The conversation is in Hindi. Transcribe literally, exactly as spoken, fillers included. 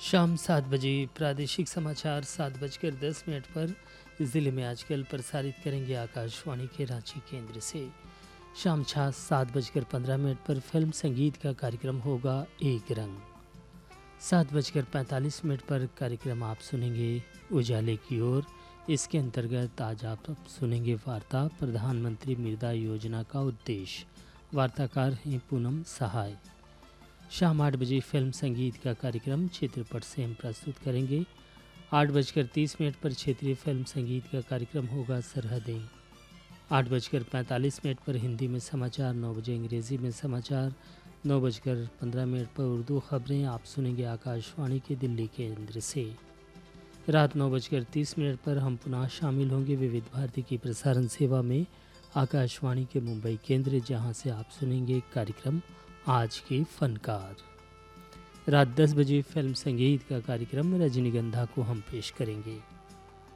शाम सात बजे प्रादेशिक समाचार सात बजकर दस मिनट पर ज़िले में आजकल प्रसारित करेंगे आकाशवाणी के रांची केंद्र से। शाम छः सात बजकर पंद्रह मिनट पर फिल्म संगीत का कार्यक्रम होगा एक रंग। सात बजकर पैंतालीस मिनट पर कार्यक्रम आप सुनेंगे उजाले की ओर। इसके अंतर्गत आज आप सुनेंगे वार्ता प्रधानमंत्री मृदा योजना का उद्देश्य। वार्ताकार हैं पूनम सहाय। शाम आठ बजे फिल्म संगीत का कार्यक्रम चित्रपट से हम प्रस्तुत करेंगे। आठ बजकर तीस मिनट पर क्षेत्रीय फिल्म संगीत का कार्यक्रम होगा सरहदें। आठ बजकर पैंतालीस मिनट पर हिंदी में समाचार, नौ बजे अंग्रेज़ी में समाचार, नौ बजकर पंद्रह मिनट पर उर्दू खबरें आप सुनेंगे आकाशवाणी के दिल्ली केंद्र से। रात नौ बजकर तीस मिनट पर हम पुनः शामिल होंगे विविध भारती की प्रसारण सेवा में आकाशवाणी के मुंबई केंद्र, जहां से आप सुनेंगे कार्यक्रम आज के फनकार। रात दस बजे फिल्म संगीत का कार्यक्रम रजनीगंधा को हम पेश करेंगे।